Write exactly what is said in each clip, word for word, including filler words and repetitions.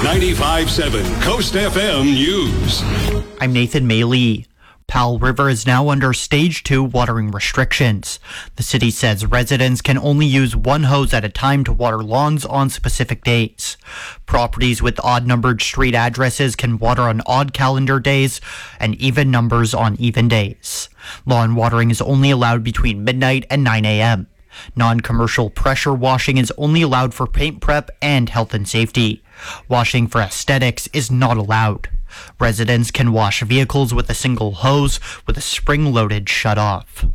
ninety-five point seven Coast F M News. I'm Nathan Maley. Powell River is now under stage two watering restrictions. The city says residents can only use one hose at a time to water lawns on specific days. Properties with odd-numbered street addresses can water on odd calendar days and even numbers on even days. Lawn watering is only allowed between midnight and nine a.m. Non-commercial pressure washing is only allowed for paint prep and health and safety. Washing for aesthetics is not allowed. Residents can wash vehicles with a single hose with a spring-loaded shutoff.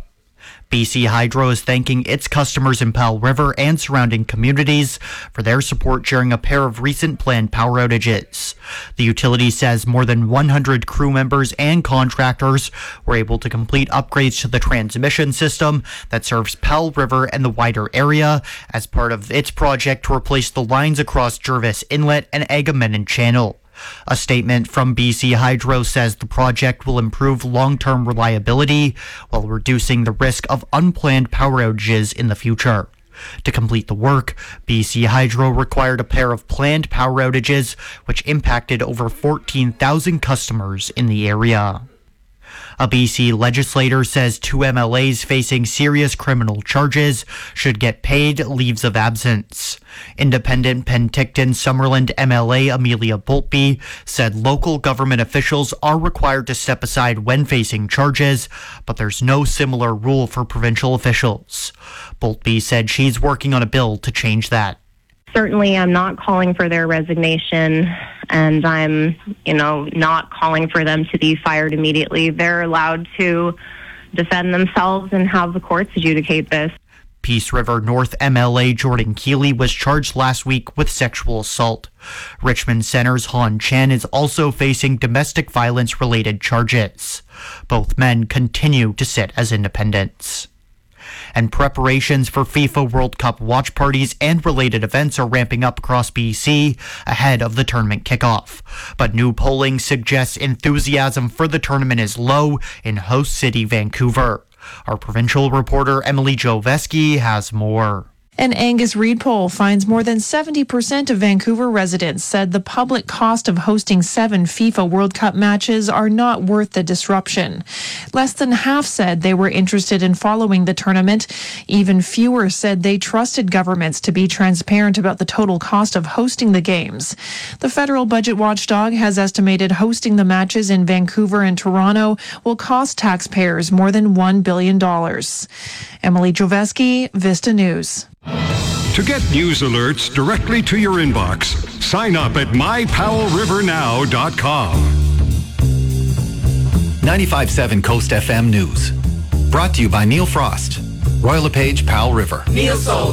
B C Hydro is thanking its customers in Powell River and surrounding communities for their support during a pair of recent planned power outages. The utility says more than one hundred crew members and contractors were able to complete upgrades to the transmission system that serves Powell River and the wider area as part of its project to replace the lines across Jervis Inlet and Agamemnon Channel. A statement from B C Hydro says the project will improve long-term reliability while reducing the risk of unplanned power outages in the future. To complete the work, B C Hydro required a pair of planned power outages, which impacted over fourteen thousand customers in the area. A B C legislator says two M L As facing serious criminal charges should get paid leaves of absence. Independent Penticton-Summerland M L A Amelia Boltby said local government officials are required to step aside when facing charges, but there's no similar rule for provincial officials. Boltby said she's working on a bill to change that. Certainly, I'm not calling for their resignation, and I'm, you know, not calling for them to be fired immediately. They're allowed to defend themselves and have the courts adjudicate this. Peace River North M L A Jordan Keeley was charged last week with sexual assault. Richmond Center's Han Chan is also facing domestic violence-related charges. Both men continue to sit as independents. And preparations for FIFA World Cup watch parties and related events are ramping up across B C ahead of the tournament kickoff. But new polling suggests enthusiasm for the tournament is low in host city Vancouver. Our provincial reporter Emily Joveski has more. An Angus Reid poll finds more than seventy percent of Vancouver residents said the public cost of hosting seven FIFA World Cup matches are not worth the disruption. Less than half said they were interested in following the tournament. Even fewer said they trusted governments to be transparent about the total cost of hosting the games. The federal budget watchdog has estimated hosting the matches in Vancouver and Toronto will cost taxpayers more than one billion dollars. Emily Joveski, Vista News. To get news alerts directly to your inbox, sign up at my powell river now dot com. ninety-five point seven Coast F M News. Brought to you by Neil Frost. Royal LePage, Powell River. Neil Soul.